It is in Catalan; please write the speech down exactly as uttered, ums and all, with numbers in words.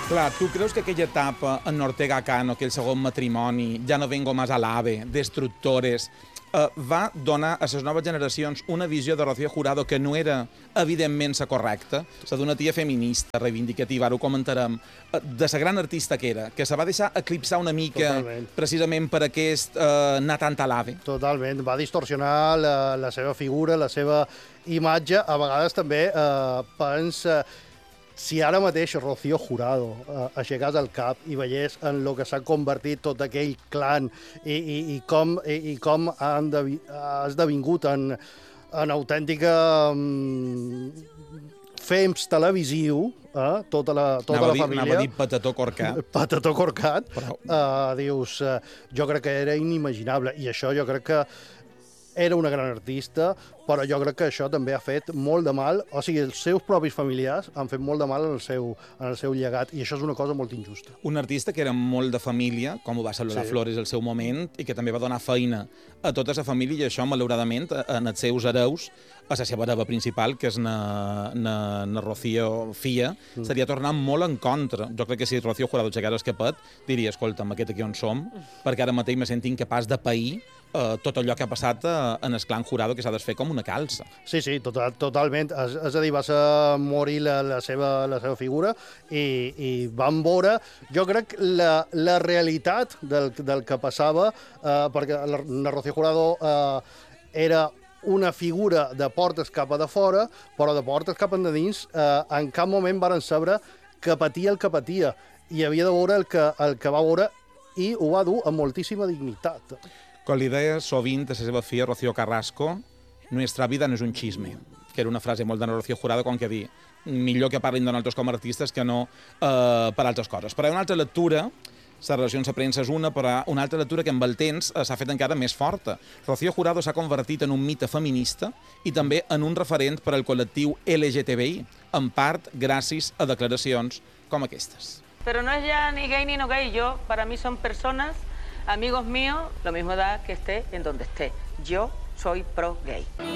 Clar, tu creus que aquella etapa en Ortega Cano, aquell segon matrimoni, Ja no vengo más al AVE, Destructores, eh, va donar a les noves generacions una visió de Rocío Jurado que no era, evidentment, la correcta, la d'una tia feminista, reivindicativa, ara ho comentarem, eh, de la gran artista que era, que se va deixar eclipsar una mica Totalment. precisament per aquest eh, anar tant a l'AVE. Totalment. Va distorsionar la, la seva figura, la seva imatge. A vegades també eh, pensa... Si ara mateix Rocío Jurado eh, aixecàs el cap i veiés en el que s'ha convertit tot aquell clan i, i, i com, i, i com ha endevi, ha esdevingut en, en autèntica um, fems televisiu, eh, tota la, tota Anava la a dir, família. anava a dir patató corcat. Patató corcat. Però- Uh, dius, uh, jo crec que era inimaginable. I això jo crec que era una gran artista, però jo crec que això també ha fet molt de mal, o sigui, els seus propis familiars han fet molt de mal en el seu, en el seu llegat, i això és una cosa molt injusta. Un artista que era molt de família, com ho va ser Lola Sí. Flores al seu moment, i que també va donar feina a tota la família, i això, malauradament, en els seus hereus, a la seva hereva principal, que és na, na, na Rocío Fia, mm. seria tornant molt en contra. Jo crec que si Rocío Jurado aixecara el capet, diria, escolta'm, aquest aquí on som, perquè ara mateix me sento incapaç de pair eh, tot allò que ha passat eh, en el clan Jurado, que s'ha de fer com una calça. Sí, sí, total, totalment. És, és a dir, va ser morir la, la, seva, la seva figura i, i vam veure, jo crec, la, la realitat del, del que passava, eh, perquè la, la Rocío Jurado eh, era una figura de portes cap a de fora, però de portes cap a de dins, eh, en cap moment varen saber que patia el que patia, i havia de veure el que, el que va veure, i ho va dur amb moltíssima dignitat. Com li deia sovint a la seva filla, Rocío Carrasco, nuestra vida no és un xisme, que era una frase molt de Rocío Jurado, com que dir, millor que parlin de nosaltres com a artistes que no eh, per altres coses. Però hi ha una altra lectura, la relació amb la premsa és una, però una altra lectura que amb el temps s'ha fet encara més forta. Rocío Jurado s'ha convertit en un mite feminista i també en un referent per al col·lectiu L G T B I, en part gràcies a declaracions com aquestes. Pero no es ya ni gay ni no gay. Yo, para mí son personas, amigos míos, lo mismo da que esté en donde esté. Yo soy pro gay.